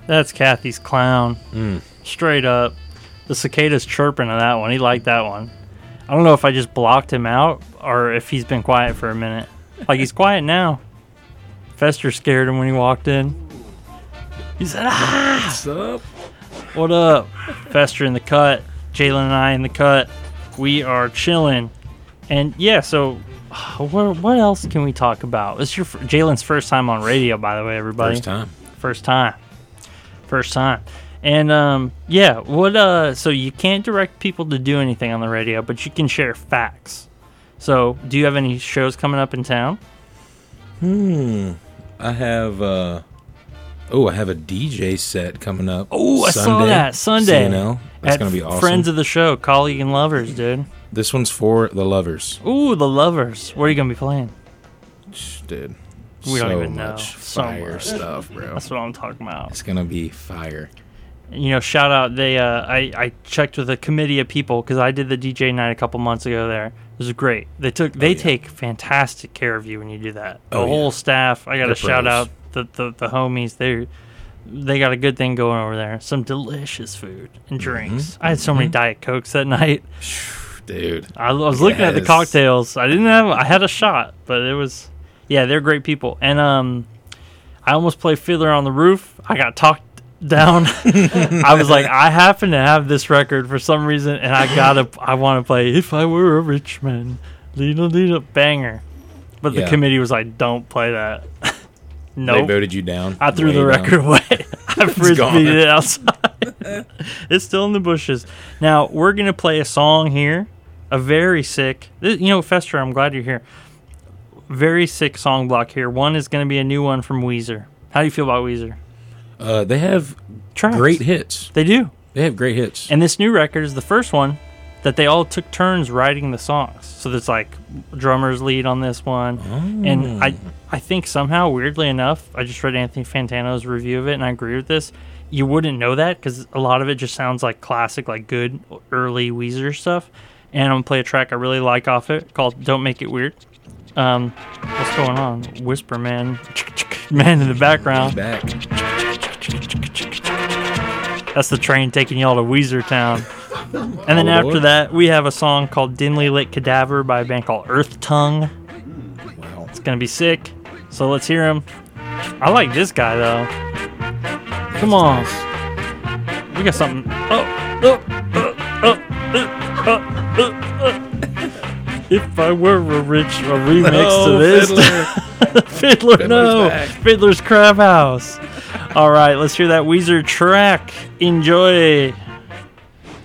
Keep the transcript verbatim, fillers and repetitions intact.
That's Kathy's clown. Mm. Straight up. The cicada's chirping on that one. He liked that one. I don't know if I just blocked him out or if he's been quiet for a minute. Like, he's quiet now. Fester scared him when he walked in. He said, ah! What's up? What up? Fester in the cut. Jalen and I in the cut. We are chilling. And, yeah, so what, what else can we talk about? This is your Jalen's first time on radio, by the way, everybody. First time. First time. First time. And, um, yeah, what, uh, so you can't direct people to do anything on the radio, but you can share facts. So, do you have any shows coming up in town? Hmm. I have, uh, oh, I have a D J set coming up. Oh, I saw that. Sunday. C N L. That's going to be awesome. Friends of the show, colleague and lovers, dude. This one's for the lovers. Ooh, the lovers. What are you going to be playing? Dude. We so don't even know. Much So fire much. stuff, bro. That's what I'm talking about. It's going to be fire. You know, shout out. They, uh, I, I checked with a committee of people because I did the D J night a couple months ago. There, it was great. They took, they oh, yeah. take fantastic care of you when you do that. The oh, whole yeah. staff. I got to shout pros. out the, the the homies. They, they got a good thing going over there. Some delicious food and drinks. Mm-hmm. I had so many Mm-hmm. Diet Cokes that night. Dude, I was looking at the yes. cocktails. I didn't have. I had a shot, but it was, yeah, they're great people. And um, I almost played Fiddler on the Roof. I got talked down. I was like, I happen to have this record for some reason, and I gotta. I want to play If I Were a Rich Man, little little banger. But the Yeah. committee was like, don't play that. they Nope. voted you down. I threw Way the down. record away. I gone. frisbeed it outside. It's still in the bushes. Now, we're going to play a song here. A very sick... You know, Fester, I'm glad you're here. Very sick song block here. One is going to be a new one from Weezer. How do you feel about Weezer? Uh, they have Tracks. great hits. They do. They have great hits. And this new record is the first one that they all took turns writing the songs. So there's like drummers lead on this one. Oh. And I I think somehow, weirdly enough, I just read Anthony Fantano's review of it, and I agree with this. You wouldn't know that because a lot of it just sounds like classic, like good early Weezer stuff. And I'm going to play a track I really like off it called Don't Make It Weird. Um, what's going on? Whisper Man. Man in the background. Back. That's the train taking y'all to Weezer Town. And then Oh, after Lord. that, we have a song called Dimly Lit Cadaver by a band called Earth Tongue. Wow. It's going to be sick. So let's hear him. I like this guy, though. Come on. We got something. Oh, oh, oh, oh, oh, oh, oh, oh. If I were a rich, a remix No, to this. Fiddler. Fiddler, Fiddler's no. back. Fiddler's Crab House. All right, let's hear that Weezer track. Enjoy.